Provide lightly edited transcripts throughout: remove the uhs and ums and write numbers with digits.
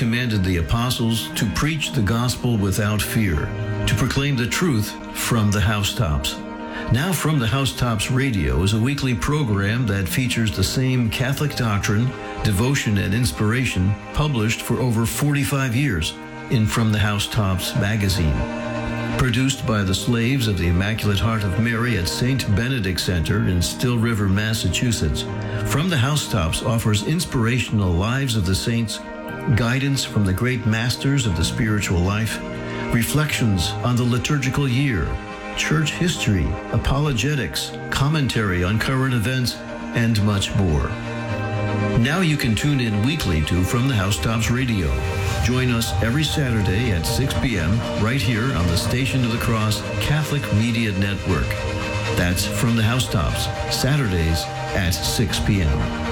commanded the apostles to preach the gospel without fear, to proclaim the truth from the housetops. Now From the Housetops Radio is a weekly program that features the same Catholic doctrine, devotion, and inspiration published for over 45 years in From the Housetops magazine. Produced by the slaves of the Immaculate Heart of Mary at St. Benedict Center in Still River, Massachusetts, From the Housetops offers inspirational lives of the saints, guidance from the great masters of the spiritual life, reflections on the liturgical year, church history, apologetics, commentary on current events, and much more. Now you can tune in weekly to From the Housetops Radio. Join us every Saturday at 6 p.m. right here on the Station of the Cross Catholic Media Network. That's From the Housetops, Saturdays at 6 p.m.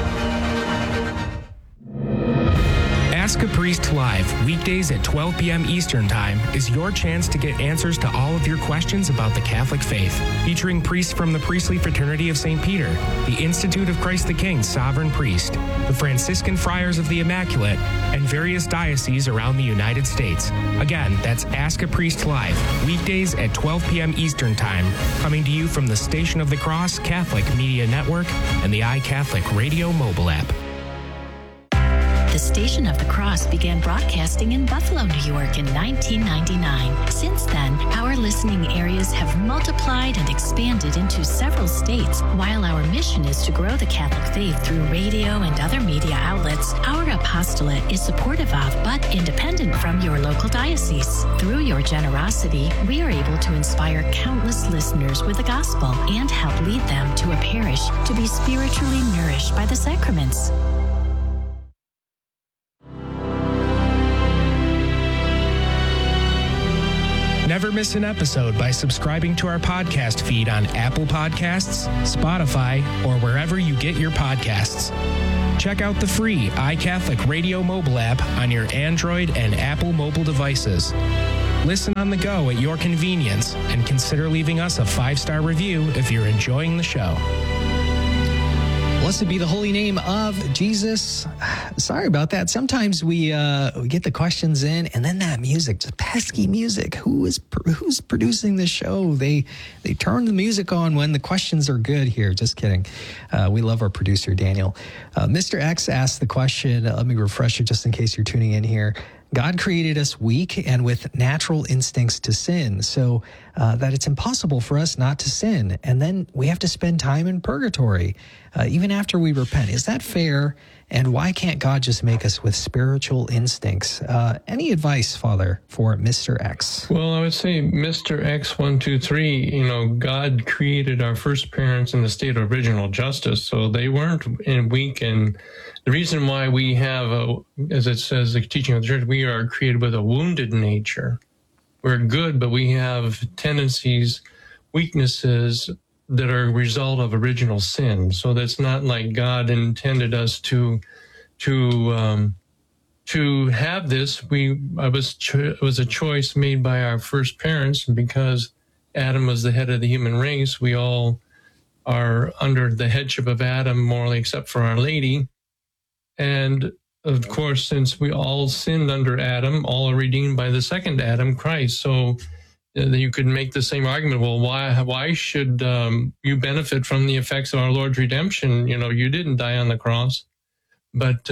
Ask a Priest Live, weekdays at 12 p.m. Eastern Time, is your chance to get answers to all of your questions about the Catholic faith. Featuring priests from the Priestly Fraternity of St. Peter, the Institute of Christ the King Sovereign Priest, the Franciscan Friars of the Immaculate, and various dioceses around the United States. Again, that's Ask a Priest Live, weekdays at 12 p.m. Eastern Time, coming to you from the Station of the Cross Catholic Media Network and the iCatholic Radio mobile app. The Station of the Cross began broadcasting in Buffalo, New York in 1999. Since then, our listening areas have multiplied and expanded into several states. While our mission is to grow the Catholic faith through radio and other media outlets, our apostolate is supportive of but independent from your local diocese. Through your generosity, we are able to inspire countless listeners with the gospel and help lead them to a parish to be spiritually nourished by the sacraments. Never miss an episode by subscribing to our podcast feed on Apple Podcasts, Spotify, or wherever you get your podcasts. Check out the free iCatholic Radio mobile app on your Android and Apple mobile devices. Listen on the go at your convenience and consider leaving us a 5-star review if you're enjoying the show. Blessed be the holy name of Jesus. Sorry about that. Sometimes we get the questions in, and then that music, just pesky music. Who's producing the show? They turn the music on when the questions are good here. Just kidding. We love our producer, Daniel. Mr. X asked the question. Let me refresh it just in case you're tuning in here. God created us weak and with natural instincts to sin, so that it's impossible for us not to sin. And then we have to spend time in purgatory, even after we repent. Is that fair? And why can't God just make us with spiritual instincts? Any advice, Father, for Mr. X? Well, I would say Mr. X 123, God created our first parents in the state of original justice, so they weren't weak. And the reason why we have, as it says, the teaching of the church, we are created with a wounded nature. We're good, but we have tendencies, weaknesses that are a result of original sin. So that's not like God intended us to have this. It was a choice made by our first parents, and because Adam was the head of the human race, we all are under the headship of Adam morally, except for Our Lady. And of course, since we all sinned under Adam, all are redeemed by the second Adam, Christ. So you could make the same argument. Well, why should you benefit from the effects of our Lord's redemption? You didn't die on the cross, but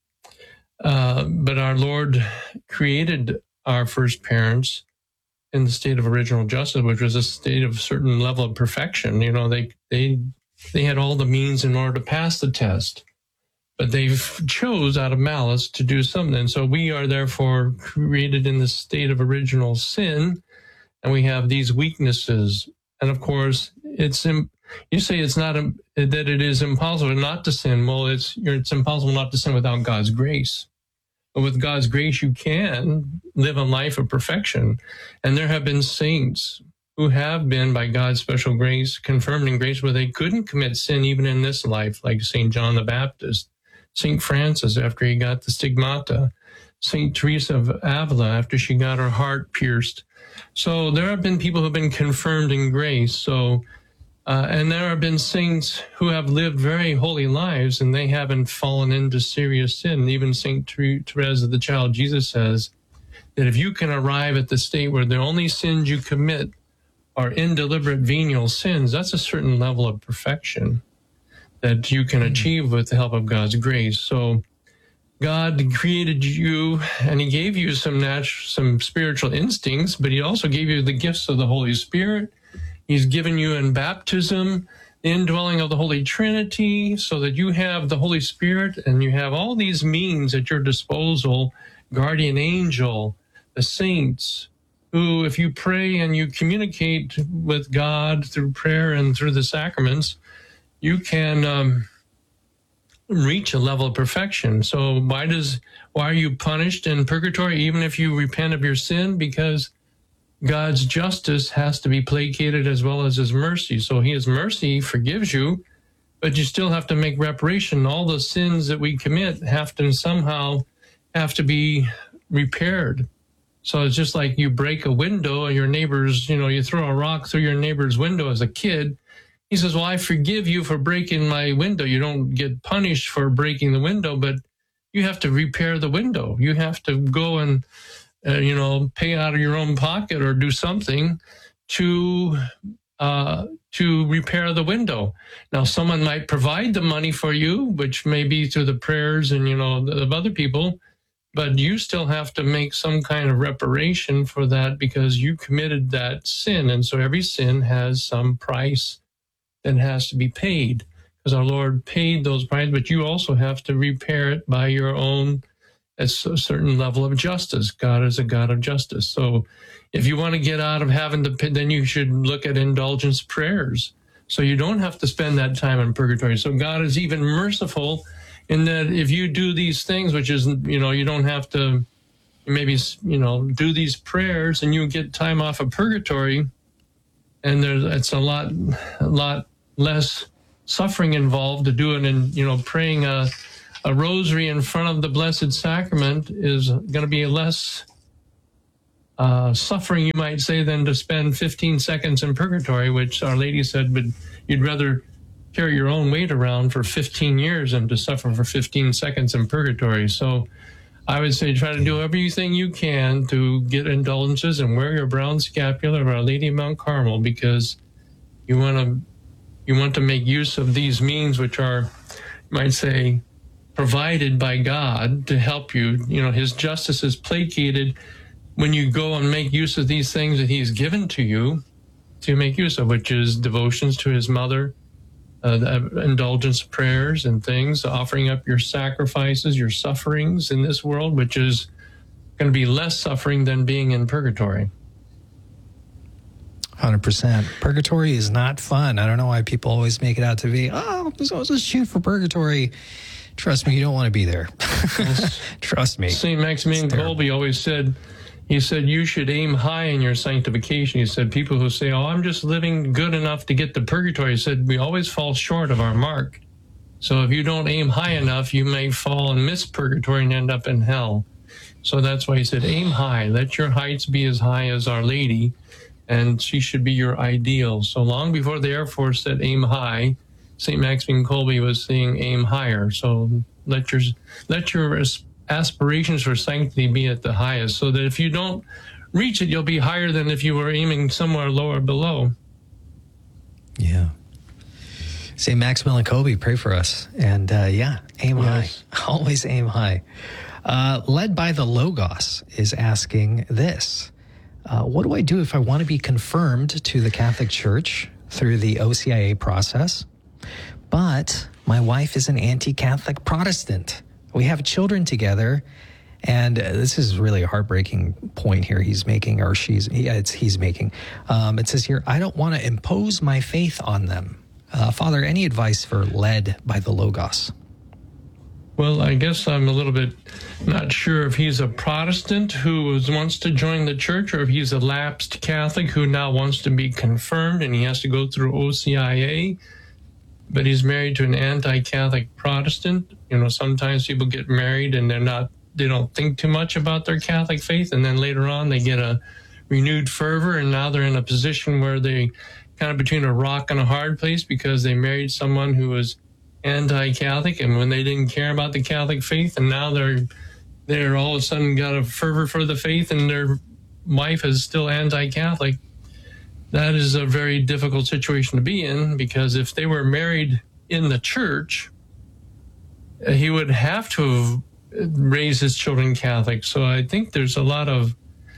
our Lord created our first parents in the state of original justice, which was a state of certain level of perfection. They had all the means in order to pass the test, but they chose out of malice to do something. And so we are therefore created in the state of original sin, and we have these weaknesses. And of course, you say it's not that it is impossible not to sin. Well, it's impossible not to sin without God's grace. But with God's grace, you can live a life of perfection. And there have been saints who have been, by God's special grace, confirmed in grace where they couldn't commit sin even in this life, like St. John the Baptist, St. Francis after he got the stigmata, St. Teresa of Avila after she got her heart pierced. So there have been people who have been confirmed in grace. So And there have been saints who have lived very holy lives, and they haven't fallen into serious sin. Even St. Therese of the Child Jesus says that if you can arrive at the state where the only sins you commit are indeliberate venial sins, that's a certain level of perfection that you can achieve with the help of God's grace. So God created you, and he gave you some spiritual instincts, but he also gave you the gifts of the Holy Spirit. He's given you in baptism the indwelling of the Holy Trinity, so that you have the Holy Spirit and you have all these means at your disposal, guardian angel, the saints, who, if you pray and you communicate with God through prayer and through the sacraments, you can reach a level of perfection. So why are you punished in purgatory even if you repent of your sin? Because God's justice has to be placated as well as his mercy. So his mercy forgives you, but you still have to make reparation. All the sins that we commit have to be repaired. So it's just like you break a window and your neighbor's, you throw a rock through your neighbor's window as a kid. He says, well, I forgive you for breaking my window. You don't get punished for breaking the window, but you have to repair the window. You have to go and, pay out of your own pocket or do something to repair the window. Now, someone might provide the money for you, which may be through the prayers and, of other people, but you still have to make some kind of reparation for that because you committed that sin. And so every sin has some price that has to be paid, because our Lord paid those prices, but you also have to repair it by your own, at a certain level of justice. God is a God of justice. So if you want to get out of having to pay, then you should look at indulgence prayers. So you don't have to spend that time in purgatory. So God is even merciful in that if you do these things, which is, you don't have to maybe, do these prayers and you get time off of purgatory, and it's a lot less suffering involved to do it. And, praying a rosary in front of the Blessed Sacrament is going to be less suffering, you might say, than to spend 15 seconds in purgatory, which Our Lady said, but you'd rather carry your own weight around for 15 years than to suffer for 15 seconds in purgatory. So I would say try to do everything you can to get indulgences and wear your brown scapular of Our Lady of Mount Carmel, because you want to make use of these means, which are, you might say, provided by God to help you. His justice is placated when you go and make use of these things that he's given to you to make use of, which is devotions to his mother, the indulgence prayers and things, offering up your sacrifices, your sufferings in this world, which is going to be less suffering than being in purgatory. 100%. Purgatory is not fun. I don't know why people always make it out to be, let's just shoot for purgatory. Trust me, you don't want to be there. Trust me. St. Maximilian Kolbe always said, you should aim high in your sanctification. He said, people who say, I'm just living good enough to get to purgatory, he said, we always fall short of our mark. So if you don't aim high enough, you may fall and miss purgatory and end up in hell. So that's why he said, aim high. Let your heights be as high as Our Lady, and she should be your ideal. So long before the Air Force said aim high, St. Maximilian Kolbe was saying aim higher. So let your aspirations for sanctity be at the highest, so that if you don't reach it, you'll be higher than if you were aiming somewhere lower below. Yeah. St. Maximilian Kolbe, pray for us. And aim high. Always aim high. Led by the Logos is asking this. What do I do if I want to be confirmed to the Catholic Church through the OCIA process, but my wife is an anti-Catholic Protestant? We have children together, and this is really a heartbreaking point here he's making, or he's making. It says here, I don't want to impose my faith on them. Father, any advice for led by the Logos? Well, I guess I'm a little bit not sure if he's a Protestant who wants to join the church, or if he's a lapsed Catholic who now wants to be confirmed and he has to go through OCIA, but he's married to an anti-Catholic Protestant. Sometimes people get married and they don't think too much about their Catholic faith, and then later on they get a renewed fervor, and now they're in a position where they kind of between a rock and a hard place because they married someone who was anti-Catholic, and when they didn't care about the Catholic faith, and now they're all of a sudden got a fervor for the faith, and their wife is still anti-Catholic. That is a very difficult situation to be in, because if they were married in the church, he would have to have raised his children Catholic. So I think there's a lot of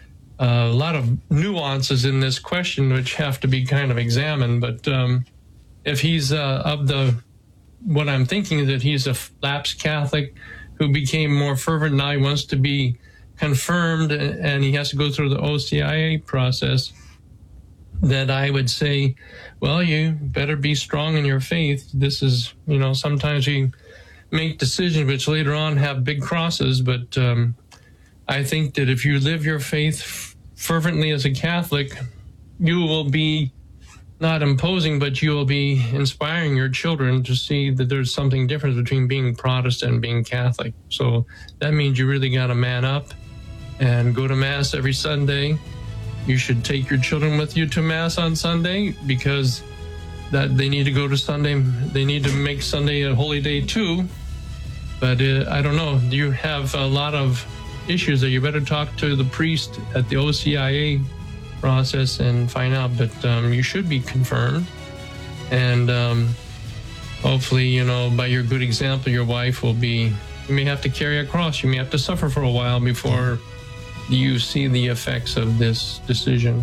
nuances in this question which have to be kind of examined. But if he's what I'm thinking is that he's a lapsed Catholic who became more fervent, now he wants to be confirmed, and he has to go through the OCIA process, that I would say, well, you better be strong in your faith. This is, sometimes we make decisions which later on have big crosses, but I think that if you live your faith fervently as a Catholic, you will be not imposing, but you will be inspiring your children to see that there's something different between being Protestant and being Catholic. So that means you really got to man up and go to Mass every Sunday. You should take your children with you to Mass on Sunday, because that they need to go to Sunday. They need to make Sunday a holy day too. But I don't know. You have a lot of issues that you better talk to the priest at the OCIA process and find out. But you should be confirmed. And hopefully, by your good example, your wife will be, you may have to carry a cross. You may have to suffer for a while before you see the effects of this decision.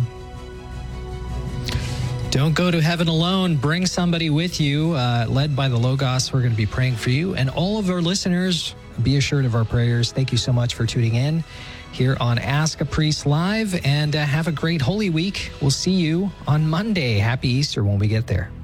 Don't go to heaven alone. Bring somebody with you. Led by the Logos, we're going to be praying for you. And all of our listeners, be assured of our prayers. Thank you so much for tuning in here on Ask a Priest Live. And have a great Holy Week. We'll see you on Monday. Happy Easter when we get there.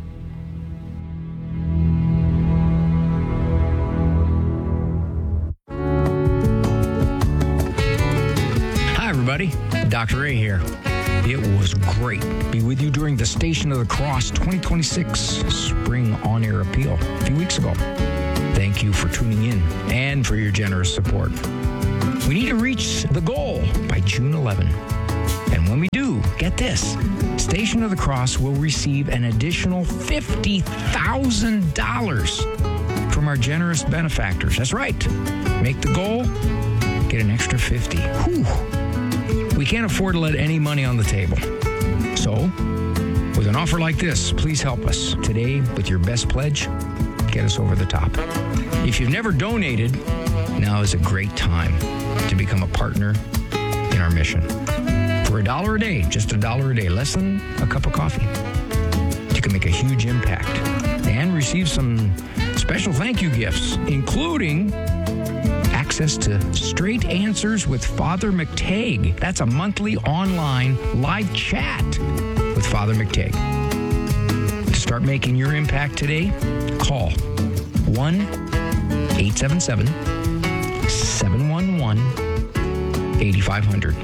Dr. Ray here. It was great to be with you during the Station of the Cross 2026 Spring On-Air Appeal a few weeks ago. Thank you for tuning in and for your generous support. We need to reach the goal by June 11. And when we do, get this, Station of the Cross will receive an additional $50,000 from our generous benefactors. That's right. Make the goal, get an extra 50. Whew. We can't afford to let any money on the table. So, with an offer like this, please help us today with your best pledge. Get us over the top. If you've never donated, now is a great time to become a partner in our mission. For $1 a day, just $1 a day, less than a cup of coffee, you can make a huge impact and receive some special thank you gifts, including access to Straight Answers with Father McTagg. That's a monthly online live chat with Father McTagg. To start making your impact today, call 1-877-711-8500.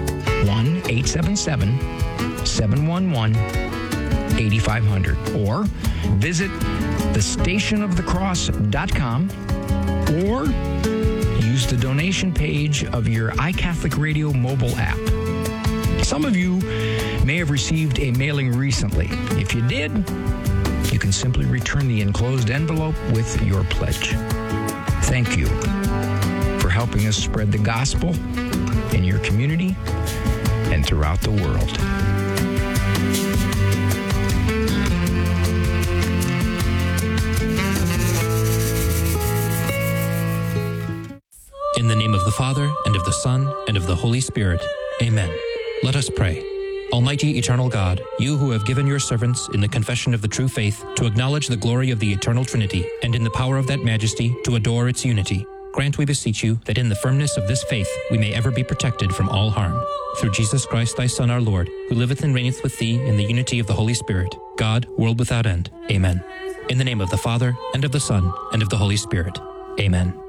1-877-711-8500. Or visit thestationofthecross.com or use the donation page of your iCatholic Radio mobile app. Some of you may have received a mailing recently. If you did, you can simply return the enclosed envelope with your pledge. Thank you for helping us spread the gospel in your community and throughout the world. In the name of the Father, and of the Son, and of the Holy Spirit. Amen. Let us pray. Almighty eternal God, you who have given your servants in the confession of the true faith to acknowledge the glory of the eternal Trinity, and in the power of that majesty to adore its unity, grant, we beseech you, that in the firmness of this faith we may ever be protected from all harm. Through Jesus Christ, thy Son, our Lord, who liveth and reigneth with thee in the unity of the Holy Spirit, God, world without end. Amen. In the name of the Father, and of the Son, and of the Holy Spirit. Amen.